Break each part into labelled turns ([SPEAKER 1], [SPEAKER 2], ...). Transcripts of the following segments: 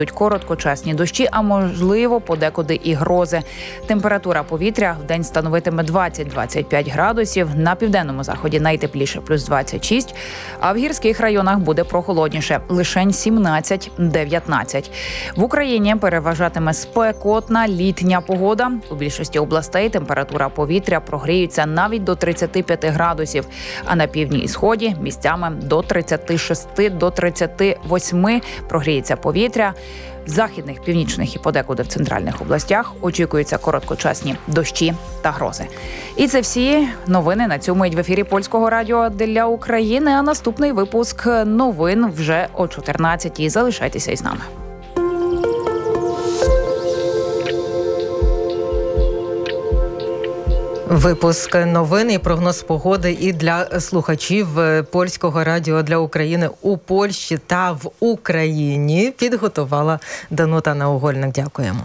[SPEAKER 1] Короткочасні дощі, а можливо подекуди і грози. Температура повітря вдень становитиме 20-25 градусів, на південному заході найтепліше плюс 26, а в гірських районах буде прохолодніше, лишень 17-19. В Україні переважатиме спекотна літня погода. У більшості областей температура повітря прогріється навіть до 35 градусів, а на півдні і сході місцями до 36-38 прогріється повітря. В західних, північних і подекуди в центральних областях очікуються короткочасні дощі та грози. І це всі новини на цю мить в ефірі Польського радіо для України. А наступний випуск новин вже о 14-й. Залишайтеся із нами.
[SPEAKER 2] Випуск новин і прогноз погоди і для слухачів Польського радіо для України у Польщі та в Україні підготувала Данута Наугольник. Дякуємо.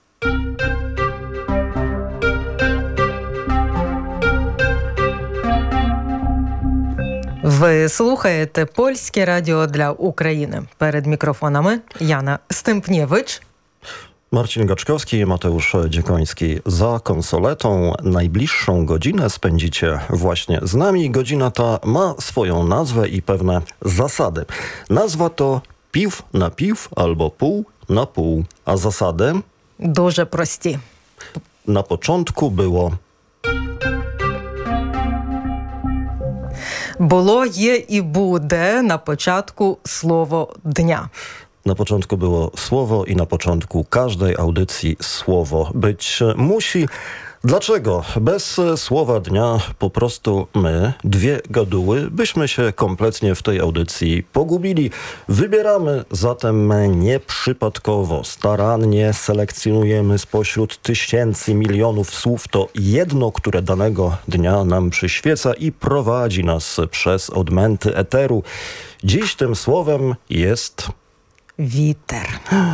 [SPEAKER 2] Ви слухаєте Польське радіо для України. Перед мікрофонами Jana Stępniewicz.
[SPEAKER 3] Marcin Gaczkowski i Mateusz Dziekoński. Za konsoletą najbliższą godzinę spędzicie właśnie z nami. Godzina ta ma swoją nazwę i pewne zasady. Nazwa to piw na piw albo pół na pół, a zasady?
[SPEAKER 2] Дуже прості.
[SPEAKER 3] Na początku było...
[SPEAKER 2] Було, є і буде на початку слово дня.
[SPEAKER 3] Na początku było słowo i na początku każdej audycji słowo być musi. Dlaczego? Bez słowa dnia po prostu my, dwie gaduły, byśmy się kompletnie w tej audycji pogubili. Wybieramy zatem nieprzypadkowo, starannie selekcjonujemy spośród tysięcy, milionów słów to jedno, które danego dnia nam przyświeca i prowadzi nas przez odmęty eteru. Dziś tym słowem jest...
[SPEAKER 2] Witer.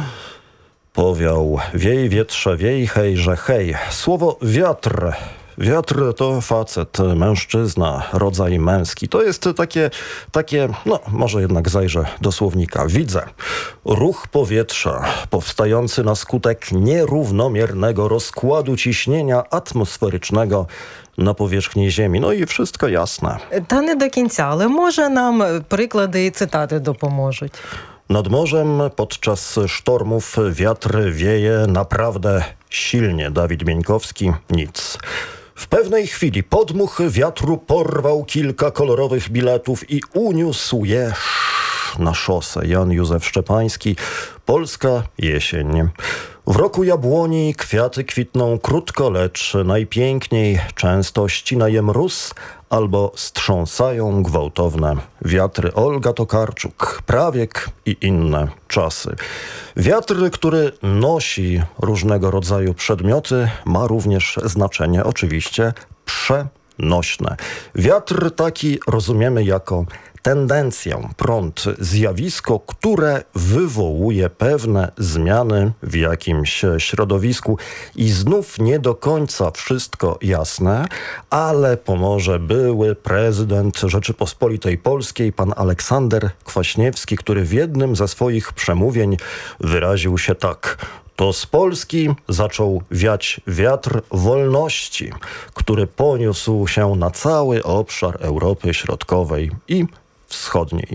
[SPEAKER 3] Powiał, wiej wietrze, wiej, hejże, hej. Słowo wiatr. Wiatr to facet, mężczyzna, rodzaj męski. To jest takie, no może jednak zajrzę do słownika. Widzę. Ruch powietrza powstający na skutek nierównomiernego rozkładu ciśnienia atmosferycznego на поверхні Землі. Ну і wszystko ясно.
[SPEAKER 2] Та не до кінця, але може нам приклади і цитати допоможуть.
[SPEAKER 3] Nad morzem podczas sztormów wiatr wieje naprawdę silnie. Dawid Bieńkowski, nic. W pewnej chwili podmuch wiatru porwał kilka kolorowych biletów i uniósł je na szosę. Jan Józef Szczepański, Polska jesień. W roku jabłoni kwiaty kwitną krótko, lecz najpiękniej często ścina je mróz albo strząsają gwałtowne wiatry. Olga Tokarczuk, Prawiek i inne czasy. Wiatr, który nosi różnego rodzaju przedmioty, ma również znaczenie oczywiście przenośne. Wiatr taki rozumiemy jako tendencję, prąd, zjawisko, które wywołuje pewne zmiany w jakimś środowisku. I znów nie do końca wszystko jasne, ale pomoże były prezydent Rzeczypospolitej Polskiej, pan Aleksander Kwaśniewski, który w jednym ze swoich przemówień wyraził się tak. To z Polski zaczął wiać wiatr wolności, który poniósł się na cały obszar Europy Środkowej i Wschodniej.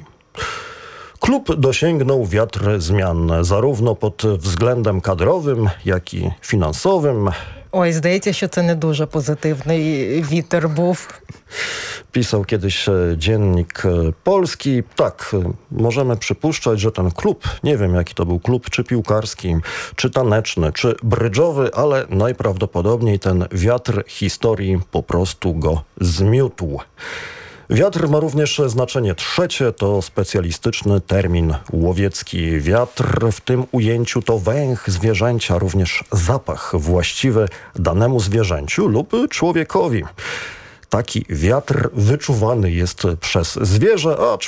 [SPEAKER 3] Klub dosięgnął wiatr zmian zarówno pod względem kadrowym, jak i finansowym.
[SPEAKER 2] Ой, здається, що це не дуже позитивний вітер був.
[SPEAKER 3] Pisał kiedyś Dziennik Polski. Tak, możemy przypuszczać, że ten klub, nie wiem jaki to był klub, czy piłkarski, czy taneczny, czy brydżowy, ale najprawdopodobniej ten wiatr historii po prostu go zmiótł. Wiatr ma również znaczenie trzecie, to specjalistyczny termin łowiecki. Wiatr w tym ujęciu to węch zwierzęcia, również zapach właściwy danemu zwierzęciu lub człowiekowi. Taki wiatr wyczuwany jest przez zwierzę, a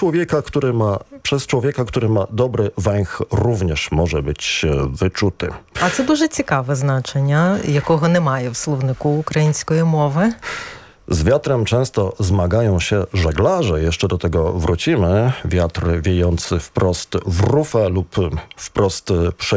[SPEAKER 3] przez człowieka, który ma dobry węch, również może być wyczuty.
[SPEAKER 2] А це дуже цікаве значення, якого немає в словнику української мови.
[SPEAKER 3] Z wiatrem często zmagają się żeglarze, jeszcze do tego wrócimy. Wiatr wiejący wprost w rufę lub wprost